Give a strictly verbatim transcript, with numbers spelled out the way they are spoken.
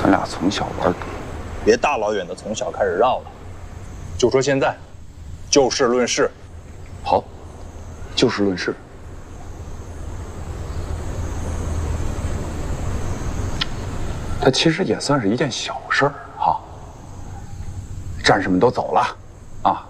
咱俩从小玩， 别大老远的从小开始绕了，就说现在，就事论事。 好，就事论事。它其实也算是一件小事儿哈。战士们都走了，啊，